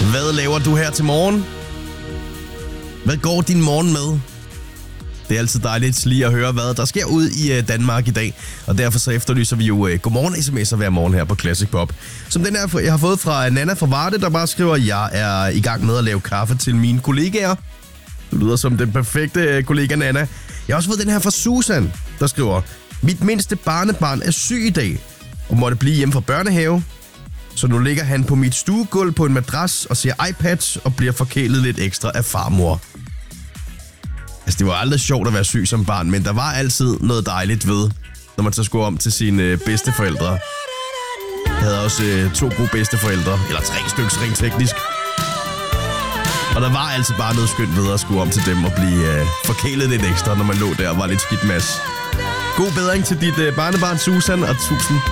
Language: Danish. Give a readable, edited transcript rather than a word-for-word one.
Hvad laver du her til morgen? Hvad går din morgen med? Det er altid dejligt lige at høre, hvad der sker ud i Danmark i dag. Og derfor så efterlyser vi jo godmorgen sms'er hver morgen her på Classic Pop. Som den her, jeg har fået fra Nana fra Varde, der bare skriver, jeg er i gang med at lave kaffe til mine kollegaer. Det lyder som den perfekte kollega Nana. Jeg har også fået den her fra Susan, der skriver, mit mindste barnebarn er syg i dag og måtte blive hjemme fra børnehave. Så nu ligger han på mit stuegulv på en madras og ser iPads og bliver forkælet lidt ekstra af farmor. Altså, det var aldrig sjovt at være syg som barn, men der var altid noget dejligt ved, når man så skulle om til sine bedsteforældre. Jeg havde også 2 gode bedsteforældre, eller 3 stykker rent teknisk. Og der var altså bare noget skønt ved at skulle om til dem og blive forkælet lidt ekstra, når man lå der og var lidt skidt mas. God bedring til dit barnebarn, Susan, og tusind